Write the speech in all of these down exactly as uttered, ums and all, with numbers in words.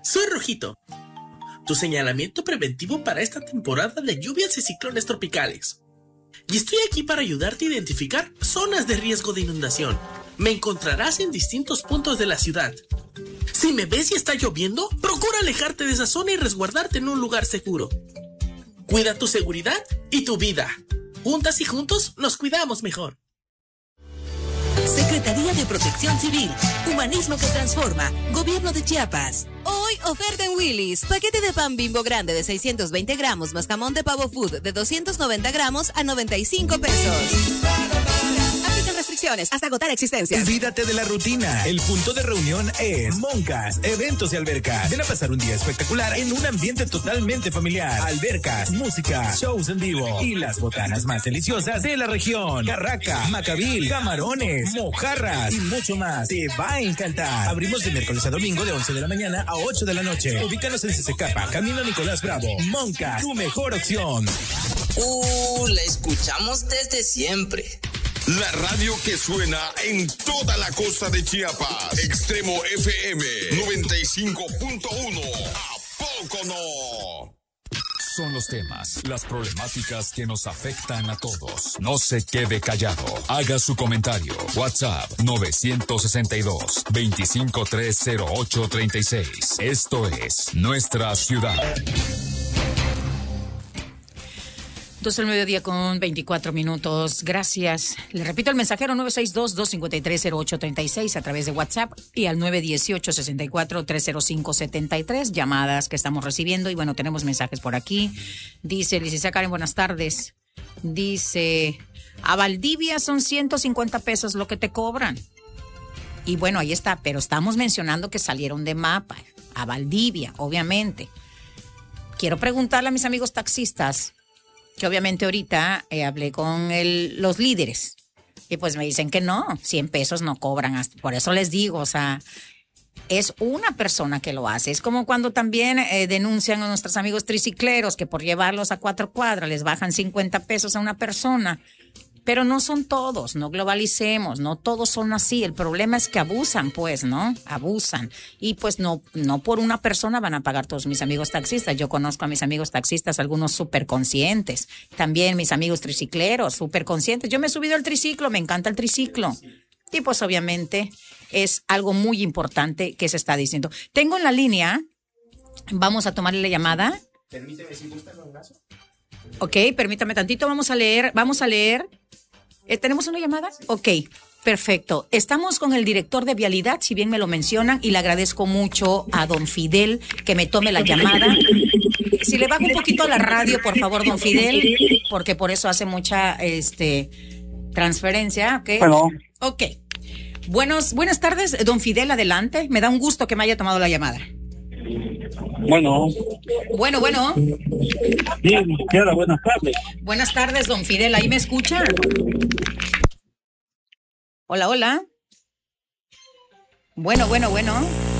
Soy Rojito, tu señalamiento preventivo para esta temporada de lluvias y ciclones tropicales. Y estoy aquí para ayudarte a identificar zonas de riesgo de inundación. Me encontrarás en distintos puntos de la ciudad. Si me ves y está lloviendo, procura alejarte de esa zona y resguardarte en un lugar seguro. Cuida tu seguridad y tu vida. Juntas y juntos nos cuidamos mejor. Secretaría de Protección Civil, Humanismo que Transforma, Gobierno de Chiapas. Hoy oferta en Willy's, paquete de pan Bimbo grande de seiscientos veinte gramos más jamón de pavo food de doscientos noventa gramos a noventa y cinco pesos. Aplican restricciones hasta agotar existencias. Olvídate de la rutina. El punto de reunión es Moncas, eventos y albercas. Ven a pasar un día espectacular en un ambiente totalmente familiar. Albercas, música, shows en vivo y las botanas más deliciosas de la región. Carraca, macabil, camarones, mojarras y mucho más. Te va a encantar. Abrimos de miércoles a domingo de once de la mañana a ocho de la noche. Ubícanos en Cesecapa, Camino Nicolás Bravo. Moncas, tu mejor opción. Uh, la escuchamos desde siempre. La radio que suena en toda la costa de Chiapas. Extremo F M noventa y cinco punto uno. ¿A poco no? Son los temas, las problemáticas que nos afectan a todos. No se quede callado. Haga su comentario. WhatsApp nueve seis dos, veinticinco tres cero ocho treinta y seis. Esto es Nuestra Ciudad. doce del mediodía con veinticuatro minutos. Gracias. Le repito el mensajero nueve seis dos, dos cinco tres, cero ocho tres seis a través de WhatsApp y al nueve uno ocho, seis cuatro, tres cero cinco siete tres. Llamadas que estamos recibiendo y bueno, tenemos mensajes por aquí. Dice licenciada Karen, buenas tardes. Dice, a Valdivia son ciento cincuenta pesos lo que te cobran. Y bueno, ahí está, pero estamos mencionando que salieron de mapa. A Valdivia, obviamente. Quiero preguntarle a mis amigos taxistas, que obviamente ahorita eh, hablé con el, los líderes y pues me dicen que no, cien pesos no cobran. Hasta, por eso les digo, o sea, es una persona que lo hace. Es como cuando también eh, denuncian a nuestros amigos tricicleros que por llevarlos a cuatro cuadras les bajan cincuenta pesos a una persona. Pero no son todos, no globalicemos, no todos son así. El problema es que abusan, pues, ¿no? Abusan. Y pues no, no por una persona van a pagar todos mis amigos taxistas. Yo conozco a mis amigos taxistas, algunos súper conscientes. También mis amigos tricicleros, súper conscientes. Yo me he subido al triciclo, me encanta el triciclo. Y pues obviamente es algo muy importante que se está diciendo. Tengo en la línea, vamos a tomarle la llamada. Permíteme si gusta un brazo. Ok, permítame tantito, vamos a leer, vamos a leer. Eh, ¿Tenemos una llamada? Ok, perfecto. Estamos con el director de Vialidad, si bien me lo mencionan, y le agradezco mucho a don Fidel que me tome la llamada. Si le bajo un poquito a la radio, por favor, don Fidel, porque por eso hace mucha este transferencia, ¿ok? Bueno. Ok. Buenos, buenas tardes, don Fidel, adelante. Me da un gusto que me haya tomado la llamada. Bueno. Bueno, bueno. Bien, señora, buenas tardes. Buenas tardes, don Fidel, ¿ahí me escucha? Hola, hola. Bueno, bueno, bueno.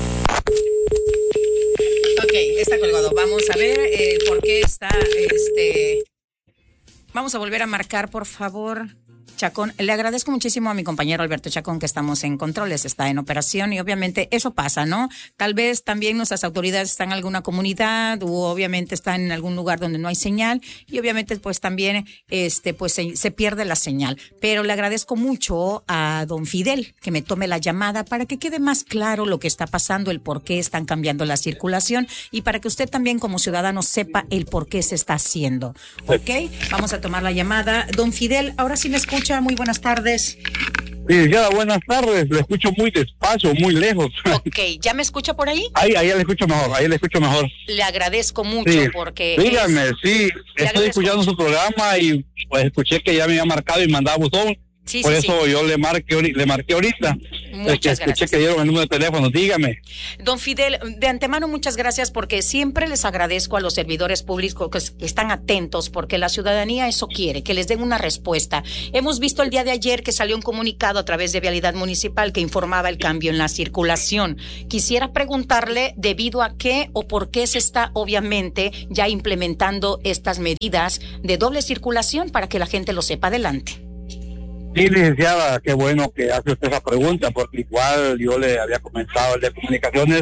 Ok, está colgado. Vamos a ver eh, por qué está, este... Vamos a volver a marcar, por favor. Chacón, le agradezco muchísimo a mi compañero Alberto Chacón que estamos en controles, está en operación y obviamente eso pasa, ¿no? Tal vez también nuestras autoridades están en alguna comunidad o obviamente están en algún lugar donde no hay señal y obviamente pues también este pues se, se pierde la señal. Pero le agradezco mucho a don Fidel que me tome la llamada para que quede más claro lo que está pasando, el por qué están cambiando la circulación y para que usted también como ciudadano sepa el por qué se está haciendo. ¿Ok? Vamos a tomar la llamada. Don Fidel, ahora sí me escucha. Muy buenas tardes. Sí, ya, buenas tardes. Le escucho muy despacio, muy lejos. Ok, ¿ya me escucha por ahí? Ahí, ahí le escucho mejor, ahí le escucho mejor. Le agradezco mucho sí. porque... Dígame, es... sí, le estoy escuchando mucho su programa y pues escuché que ya me había marcado y mandaba buzón. Sí, Por sí, eso sí. yo le marqué, le marqué ahorita. Muchas es que escuché gracias. que dieron el número de teléfono, dígame. Don Fidel, de antemano muchas gracias porque siempre les agradezco a los servidores públicos que están atentos porque la ciudadanía eso quiere, que les den una respuesta. Hemos visto el día de ayer que salió un comunicado a través de Vialidad Municipal que informaba el cambio en la circulación. Quisiera preguntarle debido a qué o por qué se está obviamente ya implementando estas medidas de doble circulación para que la gente lo sepa. Adelante. Sí, licenciada, qué bueno que hace usted esa pregunta, porque igual yo le había comentado el de comunicaciones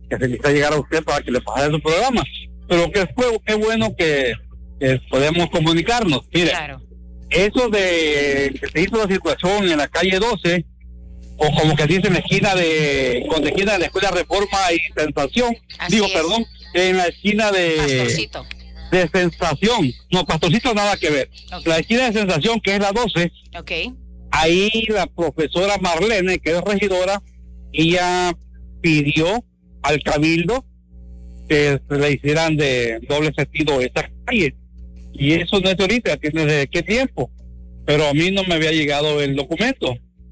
que se le hizo llegar a usted para que le pasara su programa. Pero que fue, qué bueno que, que podemos comunicarnos. Mire, claro. Eso de que se hizo la situación en la calle doce, o como que dice en la esquina de, con la esquina de la Escuela Reforma y Sensación, Así digo, es. perdón, en la esquina de... Pastorcito. de Sensación, no, Pastorcito nada que ver. Okay. La esquina de Sensación, que es la doce, Ok. ahí la profesora Marlene, que es regidora, ella pidió al cabildo que se le hicieran de doble sentido esta calle. Y eso no es ahorita, tiene desde qué tiempo. Pero a mí no me había llegado el documento.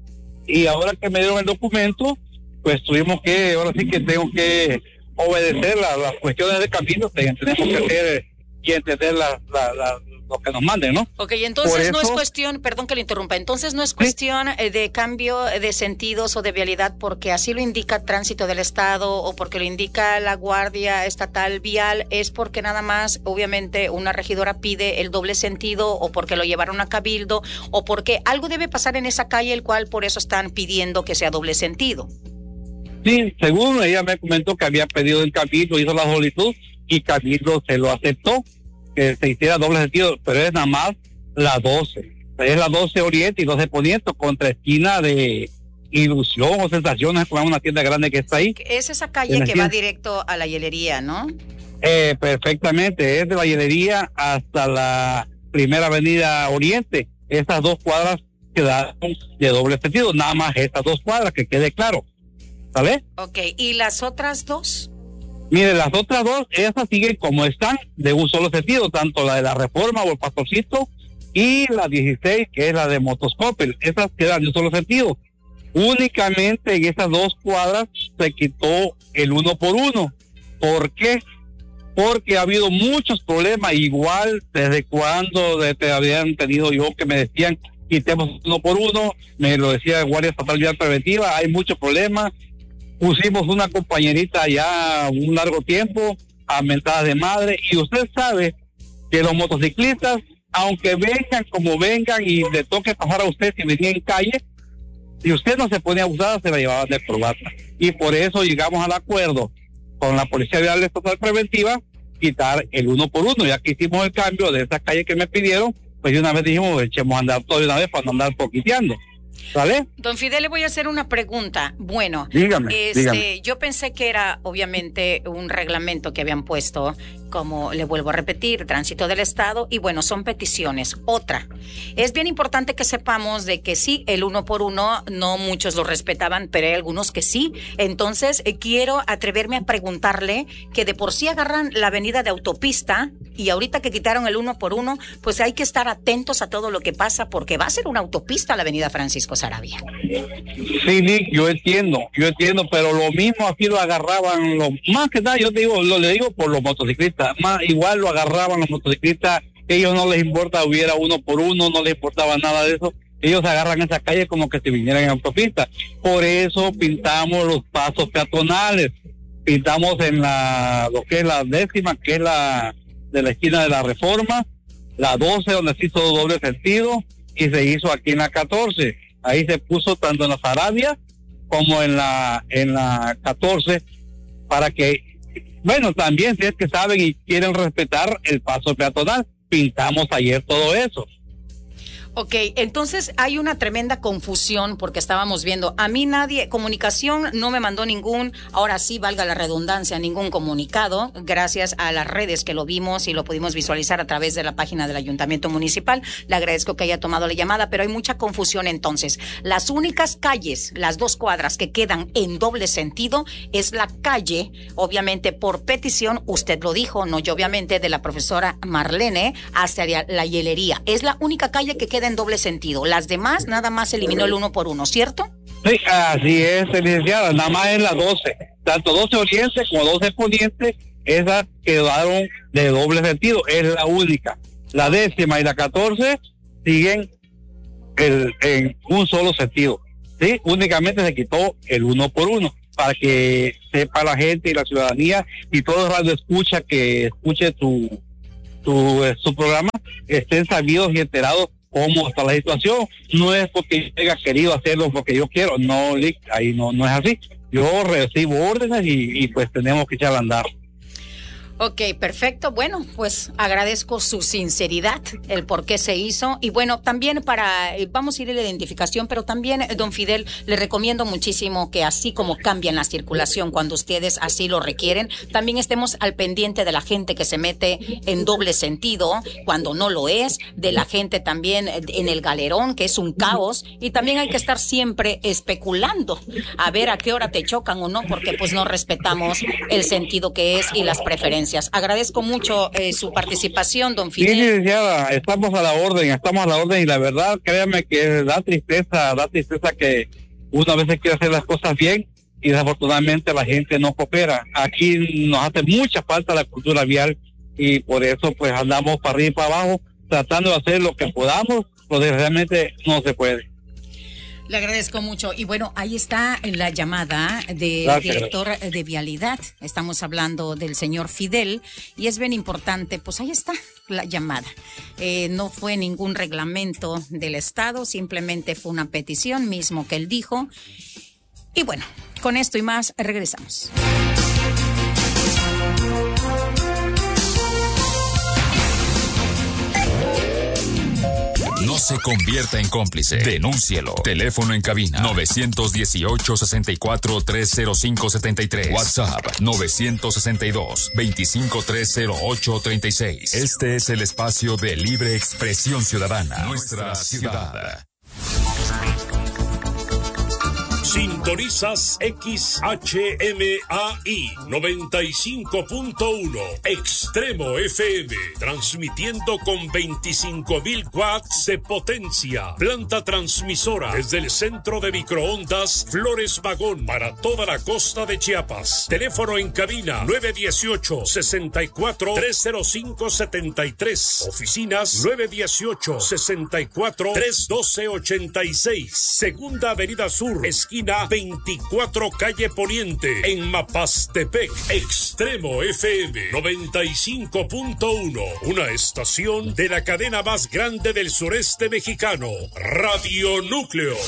Y ahora que me dieron el documento, pues tuvimos que, ahora sí que tengo que obedecer la, las cuestiones de cabildo, tenemos que hacer y entender la, la, la, lo que nos manden, ¿no? Ok, entonces Por no es eso- cuestión, perdón que le interrumpa, entonces no es cuestión eh, de cambio de sentidos o de vialidad porque así lo indica Tránsito del Estado o porque lo indica la Guardia Estatal Vial, es porque nada más, obviamente, una regidora pide el doble sentido o porque lo llevaron a cabildo o porque algo debe pasar en esa calle, el cual por eso están pidiendo que sea doble sentido. Sí, según ella me comentó que había pedido el cabildo, hizo la solicitud y cabildo se lo aceptó, que se hiciera doble sentido, pero es nada más la doce. Es la doce Oriente y doce Poniente contra esquina de Ilusión o Sensaciones, con una tienda grande que está ahí. Es esa calle En la que va tienda. directo a la hielería, ¿no? Eh, perfectamente, es de la hielería hasta la primera avenida Oriente. Esas dos cuadras quedaron de doble sentido, nada más estas dos cuadras, que quede claro. ¿Sale? Ok, ¿y las otras dos? Mire, las otras dos, esas siguen como están, de un solo sentido, tanto la de la Reforma o el Pastorcito y la dieciséis, que es la de Motoscopel, esas quedan de un solo sentido. Únicamente en esas dos cuadras se quitó el uno por uno. ¿Por qué? Porque ha habido muchos problemas, igual desde cuando de, te habían tenido yo que me decían quitemos uno por uno, me lo decía Guardia Estatal Vial Preventiva, hay muchos problemas. Pusimos una compañerita ya un largo tiempo a mentadas de madre, y usted sabe que los motociclistas, aunque vengan como vengan y le toque pasar a usted si venía en calle, si usted no se pone abusada, se la llevaban de corbata. Y por eso llegamos al acuerdo con la Policía Vial Estatal Preventiva, quitar el uno por uno, ya que hicimos el cambio de esa calle que me pidieron, pues de una vez dijimos, echemos a andar todo de una vez para no andar poquiteando. ¿Vale? Don Fidel, le voy a hacer una pregunta. Bueno, Dígame, este, dígame. yo pensé que era obviamente un reglamento que habían puesto, como le vuelvo a repetir, Tránsito del Estado, y bueno, son peticiones. Otra, es bien importante que sepamos de que sí, el uno por uno, no muchos lo respetaban, pero hay algunos que sí. Entonces, eh, quiero atreverme a preguntarle que de por sí agarran la avenida de autopista, y ahorita que quitaron el uno por uno, pues hay que estar atentos a todo lo que pasa, porque va a ser una autopista la avenida Francisco Saravia. Sí, Nick, yo entiendo, yo entiendo, pero lo mismo aquí lo agarraban, lo, más que nada, yo digo, lo le digo por los motociclistas, más igual lo agarraban los motociclistas, ellos no les importa hubiera uno por uno, no les importaba nada de eso, ellos agarran esa calle como que si vinieran en autopista. Por eso pintamos los pasos peatonales, pintamos en la, lo que es la décima, que es la de la esquina de la Reforma, la doce donde se hizo doble sentido, y se hizo aquí en la catorce. Ahí se puso tanto en la Saravia como en la en la catorce, para que, bueno, también si es que saben y quieren respetar el paso peatonal, pintamos ayer todo eso. Ok, entonces hay una tremenda confusión porque estábamos viendo, a mí nadie, comunicación no me mandó ningún, ahora sí valga la redundancia, ningún comunicado, gracias a las redes que lo vimos y lo pudimos visualizar a través de la página del Ayuntamiento Municipal. Le agradezco que haya tomado la llamada, pero hay mucha confusión entonces. Las únicas calles, las dos cuadras que quedan en doble sentido es la calle, obviamente por petición, usted lo dijo, no yo obviamente, de la profesora Marlene hasta la hielería. Es la única calle que queda en doble sentido. Las demás nada más eliminó el uno por uno, ¿cierto? Sí, así es, licenciada, nada más en la doce, tanto doce Oriente como doce Poniente, esas quedaron de doble sentido, es la única. La décima y la catorce siguen el, en un solo sentido, sí, únicamente se quitó el uno por uno, para que sepa la gente y la ciudadanía y todo el radio escucha que escuche tu, tu, eh, su programa, estén sabidos y enterados cómo está la situación. No es porque yo haya querido hacerlo porque yo quiero, no, ahí no, no es así. Yo recibo órdenes y, y pues tenemos que echar a andar. Ok, perfecto. Bueno, pues agradezco su sinceridad, el por qué se hizo. Y bueno, también para, vamos a ir a la identificación, pero también, don Fidel, le recomiendo muchísimo que así como cambian la circulación cuando ustedes así lo requieren, también estemos al pendiente de la gente que se mete en doble sentido cuando no lo es, de la gente también en el galerón, que es un caos, y también hay que estar siempre especulando a ver a qué hora te chocan o no, porque pues no respetamos el sentido que es y las preferencias. Agradezco mucho eh, su participación, don Fidel. Sí, licenciada, estamos a la orden, estamos a la orden y la verdad, créame que da tristeza, da tristeza que uno a veces quiere hacer las cosas bien y desafortunadamente la gente no coopera. Aquí nos hace mucha falta la cultura vial y por eso pues andamos para arriba y para abajo tratando de hacer lo que podamos, pero desgraciadamente no se puede. Le agradezco mucho. Y bueno, ahí está la llamada del Gracias. director de Vialidad. Estamos hablando del señor Fidel y es bien importante, pues ahí está la llamada. Eh, no fue ningún reglamento del Estado, simplemente fue una petición mismo que él dijo. Y bueno, con esto y más regresamos. No se convierta en cómplice. Denúncielo. Teléfono en cabina nueve uno ocho, seis cuatro, tres cero cinco siete tres. WhatsApp nueve seis dos, dos cinco tres cero ocho tres seis. Este es el espacio de libre expresión ciudadana. Nuestra ciudad. Sintonizas X H M A I noventa y cinco punto uno Extremo F M, transmitiendo con veinticinco mil watts de potencia. Planta transmisora desde el centro de microondas Flores Magón para toda la costa de Chiapas. Teléfono en cabina nueve uno ocho, seis cuatro, tres cero cinco siete tres. Oficinas nueve uno ocho, seis cuatro, tres uno dos ocho seis. Segunda Avenida Sur, esquina veinticuatro calle Poniente, en Mapastepec. Extremo F M noventa y cinco punto uno, una estación de la cadena más grande del sureste mexicano, Radio Núcleo.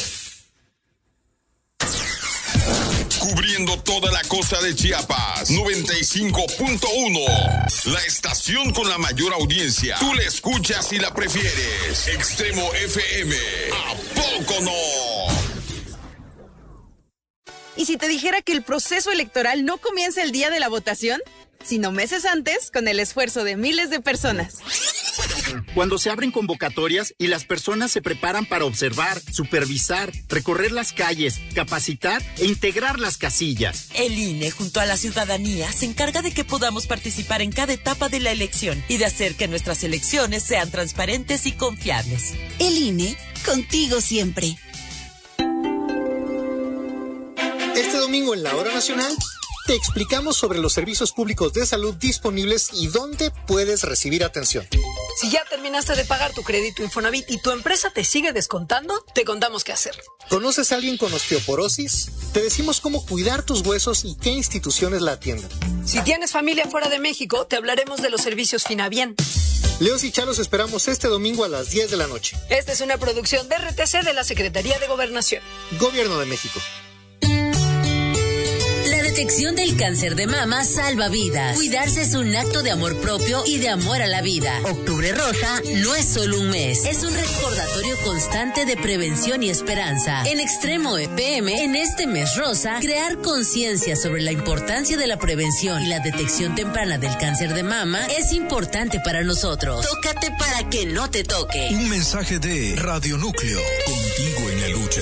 Cubriendo toda la costa de Chiapas, noventa y cinco punto uno. La estación con la mayor audiencia. Tú la escuchas y la prefieres. Extremo F M. ¿A poco no? ¿Y si te dijera que el proceso electoral no comienza el día de la votación, sino meses antes, con el esfuerzo de miles de personas? Cuando se abren convocatorias y las personas se preparan para observar, supervisar, recorrer las calles, capacitar e integrar las casillas. El I N E, junto a la ciudadanía, se encarga de que podamos participar en cada etapa de la elección y de hacer que nuestras elecciones sean transparentes y confiables. El I N E, contigo siempre. Este domingo en la Hora Nacional te explicamos sobre los servicios públicos de salud disponibles y dónde puedes recibir atención. Si ya terminaste de pagar tu crédito Infonavit y tu empresa te sigue descontando, te contamos qué hacer. ¿Conoces a alguien con osteoporosis? Te decimos cómo cuidar tus huesos y qué instituciones la atienden. Si tienes familia fuera de México, te hablaremos de los servicios Finabien. Leos y Chalos esperamos este domingo a las diez de la noche. Esta es una producción de R T C de la Secretaría de Gobernación. Gobierno de México. La detección del cáncer de mama salva vidas. Cuidarse es un acto de amor propio y de amor a la vida. Octubre Rosa no es solo un mes, es un recordatorio constante de prevención y esperanza. En Extremo E P M, en este mes rosa, crear conciencia sobre la importancia de la prevención y la detección temprana del cáncer de mama es importante para nosotros. Tócate para que no te toque. Un mensaje de Radio Núcleo, contigo en la lucha.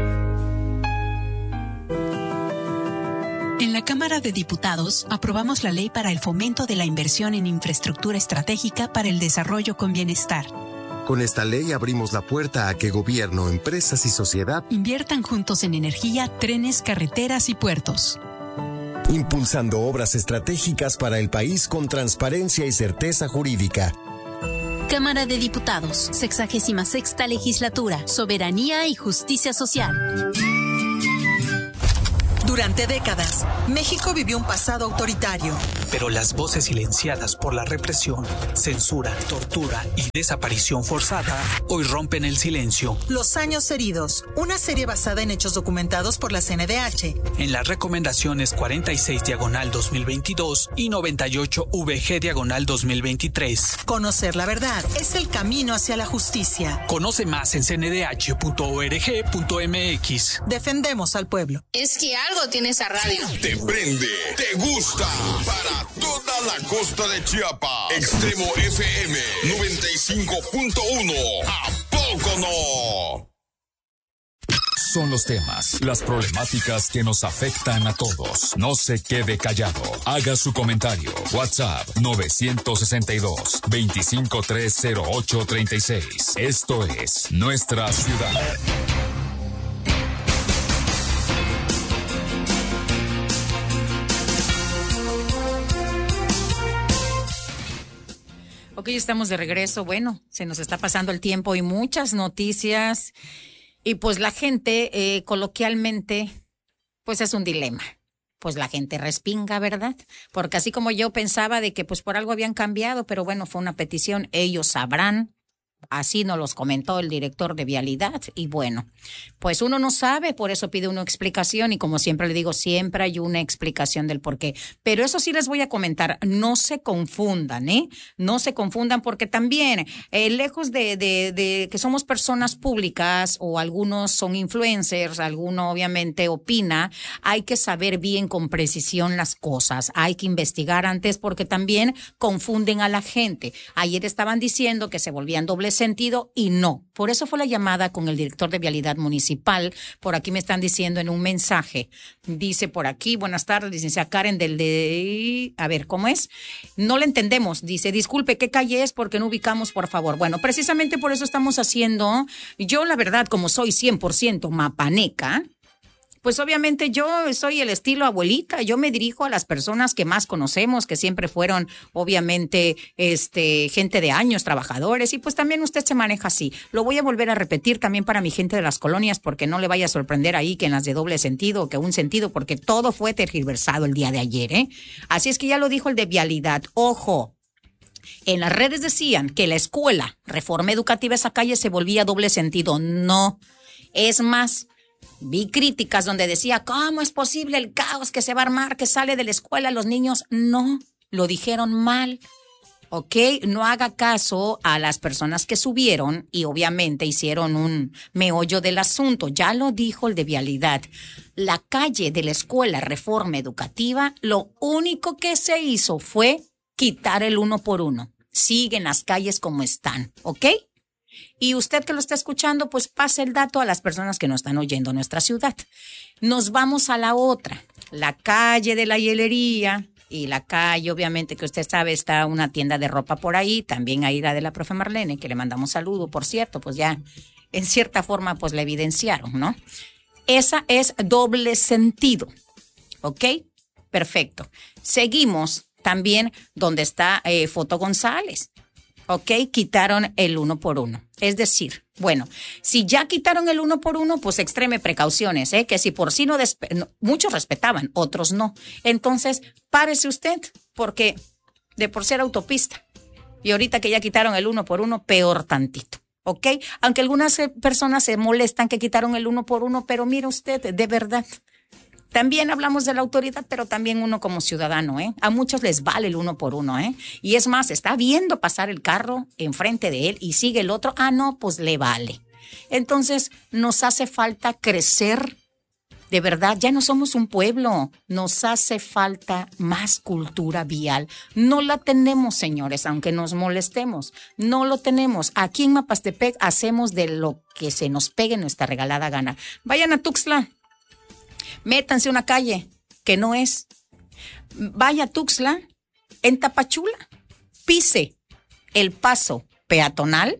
En la Cámara de Diputados aprobamos la ley para el fomento de la inversión en infraestructura estratégica para el desarrollo con bienestar. Con esta ley abrimos la puerta a que gobierno, empresas y sociedad inviertan juntos en energía, trenes, carreteras y puertos. Impulsando obras estratégicas para el país con transparencia y certeza jurídica. Cámara de Diputados, sexagésima sexta legislatura, soberanía y justicia social. Durante décadas, México vivió un pasado autoritario, Pero las voces silenciadas por la represión, censura, tortura y desaparición forzada hoy rompen el silencio. Los años heridos, una serie basada en hechos documentados por la C N D H. En las recomendaciones cuarenta y seis diagonal dos mil veintidós y noventa y ocho V G diagonal dos mil veintitrés. Conocer la verdad es el camino hacia la justicia. Conoce más en c n d h punto org punto m x. Defendemos al pueblo. Es que algo tiene esa radio. Te prende, te gusta. Para toda la costa de Chiapas. Extremo F M noventa y cinco punto uno. ¿A poco no? Son los temas, las problemáticas que nos afectan a todos. No se quede callado. Haga su comentario. WhatsApp nueve seis dos, dos cinco tres cero ocho tres seis. Esto es Nuestra Ciudad. Ok, estamos de regreso. Bueno, se nos está pasando el tiempo y muchas noticias. Y pues la gente, eh, coloquialmente, pues es un dilema. Pues la gente respinga, ¿verdad? Porque así como yo pensaba de que pues por algo habían cambiado, pero bueno, fue una petición, ellos sabrán. Así nos los comentó el director de Vialidad y bueno, pues uno no sabe, por eso pide una explicación y como siempre le digo, siempre hay una explicación del por qué. Pero eso sí les voy a comentar, no se confundan, ¿eh? No se confundan porque también, eh, lejos de, de, de que somos personas públicas o algunos son influencers, alguno obviamente opina, hay que saber bien con precisión las cosas, hay que investigar antes porque también confunden a la gente. Ayer estaban diciendo que se volvían doble sentido y no. Por eso fue la llamada con el director de Vialidad Municipal. Por aquí me están diciendo en un mensaje. Dice por aquí, buenas tardes, licenciada Karen del de... A ver, ¿cómo es? No le entendemos. Dice, disculpe, ¿qué calle es? Porque no ubicamos, por favor. Bueno, precisamente por eso estamos haciendo... Yo, la verdad, como soy cien por ciento mapaneca... Pues obviamente yo soy el estilo abuelita, yo me dirijo a las personas que más conocemos, que siempre fueron obviamente este gente de años, trabajadores, y pues también usted se maneja así. Lo voy a volver a repetir también para mi gente de las colonias, porque no le vaya a sorprender ahí que en las de doble sentido o que un sentido, porque todo fue tergiversado el día de ayer, ¿eh? Así es que ya lo dijo el de Vialidad. Ojo. En las redes decían que la escuela, Reforma Educativa, esa calle se volvía doble sentido. No. Es más... Vi críticas donde decía, ¿cómo es posible el caos que se va a armar, que sale de la escuela los niños? No, lo dijeron mal, ¿ok? No haga caso a las personas que subieron y obviamente hicieron un meollo del asunto. Ya lo dijo el de Vialidad. La calle de la escuela Reforma Educativa, lo único que se hizo fue quitar el uno por uno. Siguen las calles como están, ¿ok? Y usted que lo está escuchando, pues pase el dato a las personas que nos están oyendo en nuestra ciudad. Nos vamos a la otra, la calle de la hielería y la calle, obviamente, que usted sabe, está una tienda de ropa por ahí, también ahí la de la profe Marlene, que le mandamos saludo, por cierto, pues ya en cierta forma pues la evidenciaron, ¿no? Esa es doble sentido, ¿ok? Perfecto. Seguimos también donde está eh, Foto González. ¿Ok? Quitaron el uno por uno. Es decir, bueno, si ya quitaron el uno por uno, pues extreme precauciones, ¿eh? Que si por sí no, despe- no, muchos respetaban, otros no. Entonces, párese usted, porque de por ser autopista. Y ahorita que ya quitaron el uno por uno, peor tantito. ¿Ok? Aunque algunas eh, personas se molestan que quitaron el uno por uno, pero mire usted, de verdad. También hablamos de la autoridad, pero también uno como ciudadano, ¿eh? A muchos les vale el uno por uno, ¿eh? Y es más, está viendo pasar el carro enfrente de él y sigue el otro. Ah, no, pues le vale. Entonces, nos hace falta crecer. De verdad, ya no somos un pueblo. Nos hace falta más cultura vial. No la tenemos, señores, aunque nos molestemos. No lo tenemos. Aquí en Mapastepec hacemos de lo que se nos pegue nuestra regalada gana. Vayan a Tuxtla. Métanse a una calle que no es. Vaya a Tuxtla, en Tapachula, pise el paso peatonal.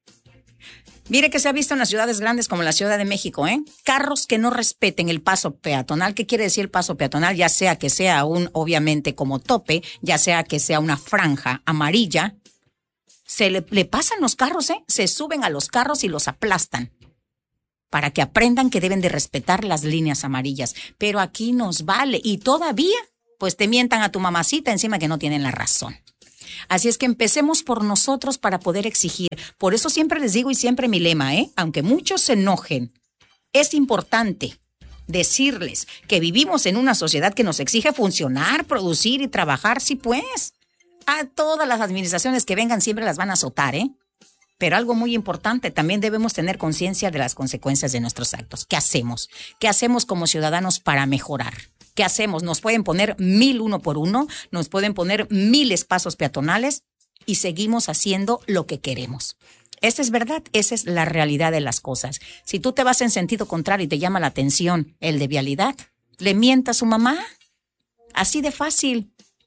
Mire que se ha visto en las ciudades grandes como la Ciudad de México, ¿eh? Carros que no respeten el paso peatonal. ¿Qué quiere decir el paso peatonal? Ya sea que sea un, obviamente, como tope, ya sea que sea una franja amarilla. Se le, le pasan los carros, ¿eh? Se suben a los carros y los aplastan. Para que aprendan que deben de respetar las líneas amarillas. Pero aquí nos vale. Y todavía, pues te mientan a tu mamacita encima que no tienen la razón. Así es que empecemos por nosotros para poder exigir. Por eso siempre les digo y siempre mi lema, ¿eh? Aunque muchos se enojen, es importante decirles que vivimos en una sociedad que nos exige funcionar, producir y trabajar, sí pues. A todas las administraciones que vengan siempre las van a azotar, ¿eh? Pero algo muy importante, también debemos tener conciencia de las consecuencias de nuestros actos. ¿Qué hacemos? ¿Qué hacemos como ciudadanos para mejorar? ¿Qué hacemos? Nos pueden poner mil uno por uno, nos pueden poner miles pasos peatonales y seguimos haciendo lo que queremos. Esa es verdad, esa es la realidad de las cosas. Si tú te vas en sentido contrario y te llama la atención el de vialidad, le mienta a su mamá. Así de fácil.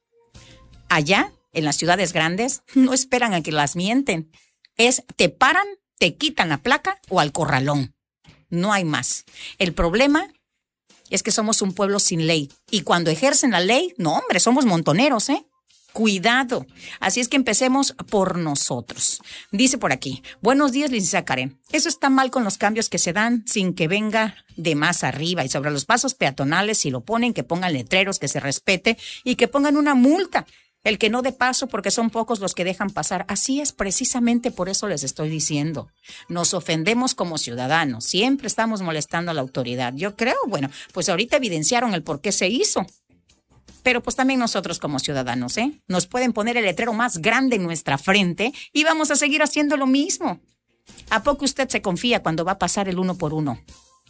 Allá, en las ciudades grandes, no esperan a que las mienten. Es, te paran, te quitan la placa o al corralón. No hay más. El problema es que somos un pueblo sin ley. Y cuando ejercen la ley, no hombre, somos montoneros, ¿eh? Cuidado. Así es que empecemos por nosotros. Dice por aquí, buenos días, licenciada Karen. Eso está mal con los cambios que se dan sin que venga de más arriba. Y sobre los pasos peatonales, si lo ponen, que pongan letreros, que se respete y que pongan una multa. El que no dé paso porque son pocos los que dejan pasar. Así es, precisamente por eso les estoy diciendo. Nos ofendemos como ciudadanos. Siempre estamos molestando a la autoridad. Yo creo, bueno, pues ahorita evidenciaron el por qué se hizo. Pero pues también nosotros como ciudadanos, ¿eh? Nos pueden poner el letrero más grande en nuestra frente y vamos a seguir haciendo lo mismo. ¿A poco usted se confía cuando va a pasar el uno por uno?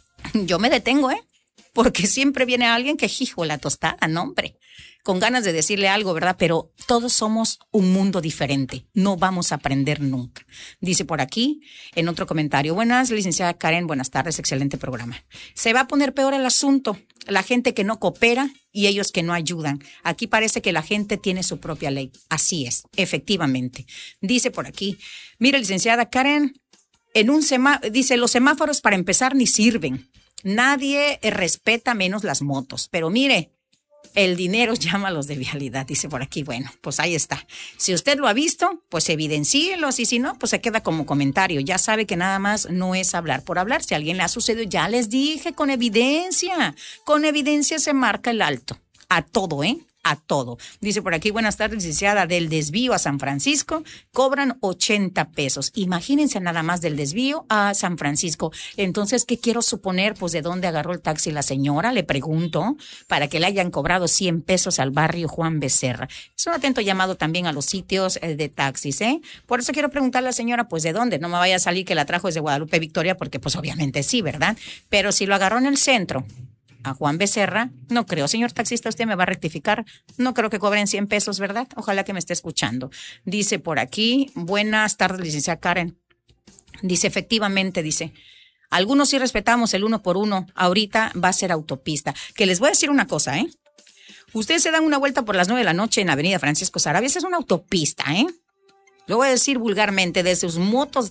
Yo me detengo, ¿eh? Porque siempre viene alguien que, hijo, la tostada, no, hombre. Con ganas de decirle algo, ¿verdad? Pero todos somos un mundo diferente. No vamos a aprender nunca. Dice por aquí, en otro comentario, buenas, licenciada Karen, buenas tardes, excelente programa. Se va a poner peor el asunto. La gente que no coopera y ellos que no ayudan. Aquí parece que la gente tiene su propia ley. Así es, efectivamente. Dice por aquí, mire, licenciada Karen, en un semáforo, dice, los semáforos para empezar ni sirven. Nadie respeta menos las motos. Pero mire, el dinero llama a los de vialidad, dice por aquí. Bueno, pues ahí está. Si usted lo ha visto, pues evidencíelos y si no, pues se queda como comentario. Ya sabe que nada más no es hablar por hablar. Si a alguien le ha sucedido, ya les dije, con evidencia. Con evidencia se marca el alto. A todo, ¿eh? A todo. Dice por aquí, buenas tardes, licenciada, del desvío a San Francisco cobran ochenta pesos. Imagínense nada más del desvío a San Francisco. Entonces, ¿qué quiero suponer? Pues, ¿de dónde agarró el taxi la señora? Le pregunto, para que le hayan cobrado cien pesos al barrio Juan Becerra. Es un atento llamado también a los sitios de taxis, ¿eh? Por eso quiero preguntarle a la señora, pues, ¿de dónde? No me vaya a salir que la trajo desde Guadalupe Victoria, porque, pues, obviamente sí, ¿verdad? Pero si lo agarró en el centro, a Juan Becerra, no creo. Señor taxista, usted me va a rectificar. No creo que cobren cien pesos, ¿verdad? Ojalá que me esté escuchando. Dice por aquí, buenas tardes, licenciada Karen. Dice, efectivamente, dice, algunos sí respetamos el uno por uno. Ahorita va a ser autopista. Que les voy a decir una cosa, ¿eh? Ustedes se dan una vuelta por las nueve de la noche en Avenida Francisco Sarabia. Esa es una autopista, ¿eh? Lo voy a decir vulgarmente, de sus motos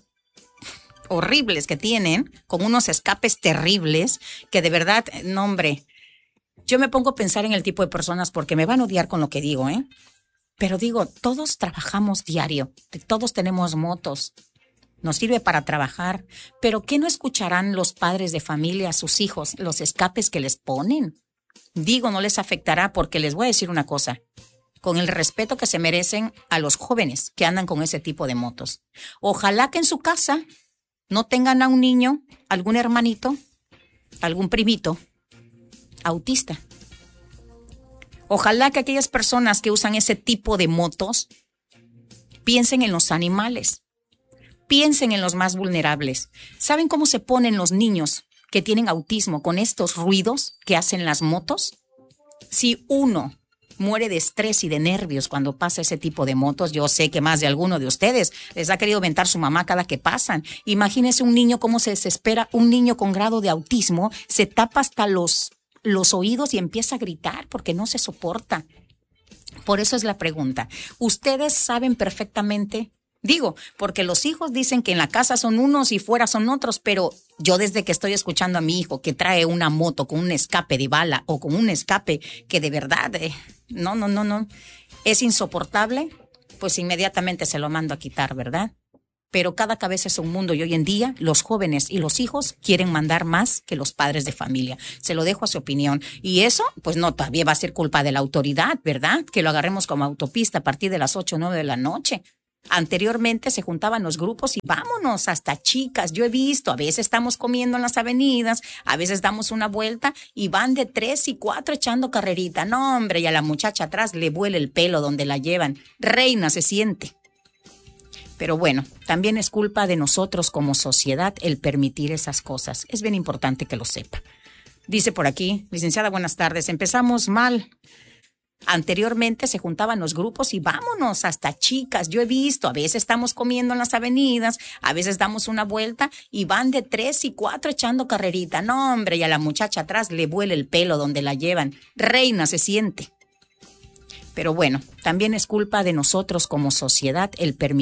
horribles que tienen, con unos escapes terribles, que de verdad, no hombre, yo me pongo a pensar en el tipo de personas porque me van a odiar con lo que digo, ¿eh? Pero digo, todos trabajamos diario, todos tenemos motos, nos sirve para trabajar, pero ¿qué no escucharán los padres de familia, sus hijos, los escapes que les ponen? Digo, no les afectará porque les voy a decir una cosa, con el respeto que se merecen a los jóvenes que andan con ese tipo de motos. Ojalá que en su casa no tengan a un niño, algún hermanito, algún primito autista. Ojalá que aquellas personas que usan ese tipo de motos piensen en los animales, piensen en los más vulnerables. ¿Saben cómo se ponen los niños que tienen autismo con estos ruidos que hacen las motos? Si uno muere de estrés y de nervios cuando pasa ese tipo de motos, yo sé que más de alguno de ustedes les ha querido mentar su mamá cada que pasan. Imagínese un niño cómo se desespera, un niño con grado de autismo, se tapa hasta los, los oídos y empieza a gritar porque no se soporta. Por eso es la pregunta. Ustedes saben perfectamente, digo, porque los hijos dicen que en la casa son unos y fuera son otros, pero yo desde que estoy escuchando a mi hijo que trae una moto con un escape de bala o con un escape que de verdad, eh, no, no, no, no, es insoportable, pues inmediatamente se lo mando a quitar, ¿verdad? pero cada cabeza es un mundo y hoy en día los jóvenes y los hijos quieren mandar más que los padres de familia. Se lo dejo a su opinión. Y eso, pues no, todavía va a ser culpa de la autoridad, ¿verdad? Que lo agarremos como autopista a partir de las ocho o nueve de la noche. Anteriormente se juntaban los grupos y vámonos, hasta chicas. Yo he visto, a veces estamos comiendo en las avenidas, a veces damos una vuelta y van de tres y cuatro echando carrerita. No, hombre, y a la muchacha atrás le vuela el pelo donde la llevan. Reina se siente. Pero bueno, también es culpa de nosotros como sociedad el permitir esas cosas. Es bien importante que lo sepa. Dice por aquí, licenciada, buenas tardes. Empezamos mal. Anteriormente se juntaban los grupos y vámonos, hasta chicas. Yo he visto, a veces estamos comiendo en las avenidas, a veces damos una vuelta y van de tres y cuatro echando carrerita. No, hombre, y a la muchacha atrás le vuela el pelo donde la llevan. Reina se siente. Pero bueno, también es culpa de nosotros como sociedad el permitir